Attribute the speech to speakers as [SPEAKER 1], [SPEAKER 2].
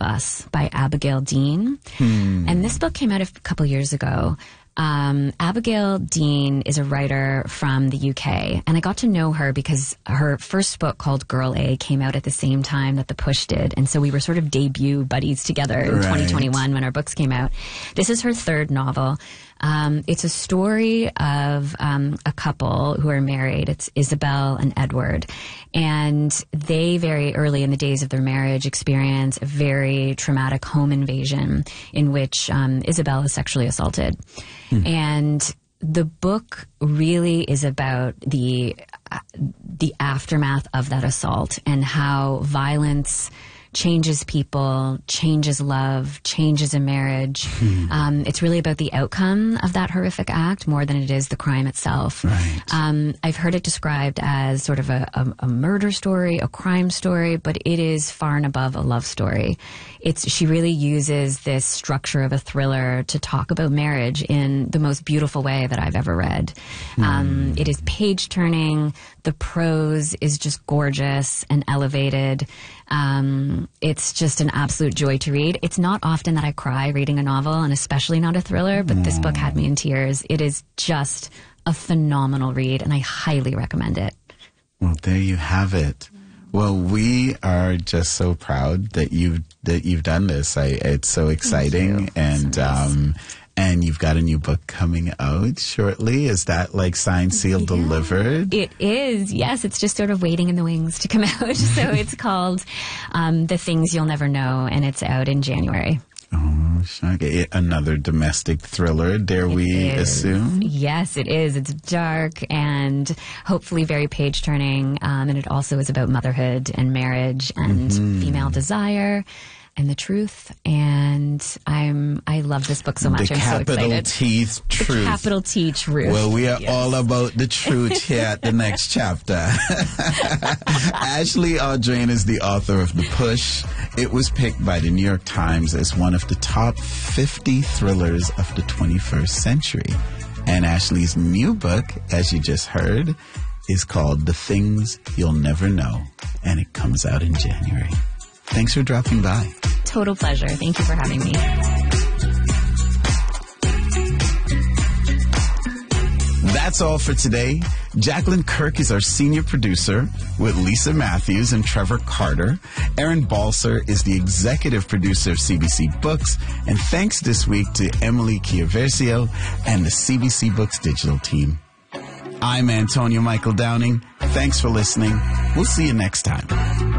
[SPEAKER 1] Us by Abigail Dean. And this book came out a couple years ago. Abigail Dean is a writer from the UK, and I got to know her because her first book called Girl A came out at the same time that The Push did, and so we were sort of debut buddies together in 2021 when our books came out. This is her third novel. It's a story of a couple who are married. It's Isabel and Edward. And they, very early in the days of their marriage, experience a very traumatic home invasion in which Isabel is sexually assaulted. And the book really is about the aftermath of that assault and how violence changes people, changes love, changes a marriage. It's really about the outcome of that horrific act more than it is the crime itself.
[SPEAKER 2] Right.
[SPEAKER 1] I've heard it described as sort of a murder story, a crime story, but it is far and above a love story. She really uses this structure of a thriller to talk about marriage in the most beautiful way that I've ever read. It is page-turning. The prose is just gorgeous and elevated. It's just an absolute joy to read. It's not often that I cry reading a novel, and especially not a thriller, but this book had me in tears. It is just a phenomenal read, and I highly recommend it.
[SPEAKER 2] Well, there you have it. Well, we are just so proud that you've done this. It's so exciting, and you've got a new book coming out shortly. Is that like signed, sealed, delivered?
[SPEAKER 1] It is, yes. It's just sort of waiting in the wings to come out. So it's called The Things You'll Never Know, and it's out in January.
[SPEAKER 2] Oh, okay. Another domestic thriller, dare we assume?
[SPEAKER 1] Yes, it is. It's dark and hopefully very page-turning. And it also is about motherhood and marriage and female desire and the truth. And I love this book so much. I'm so excited.
[SPEAKER 2] The capital T truth. Well, we are all about the truth here at The Next Chapter. Ashley Audrain is the author of The Push. It was picked by the New York Times as one of the top 50 thrillers of the 21st century. And Ashley's new book, as you just heard, is called The Things You'll Never Know, and it comes out in January. Thanks for dropping by.
[SPEAKER 1] Total pleasure. Thank you for having me.
[SPEAKER 2] That's all for today. Jacqueline Kirk is our senior producer with Lisa Matthews and Trevor Carter. Aaron Balser is the executive producer of CBC Books. And thanks this week to Emily Chiaversio and the CBC Books digital team. I'm Antonio Michael Downing. Thanks for listening. We'll see you next time.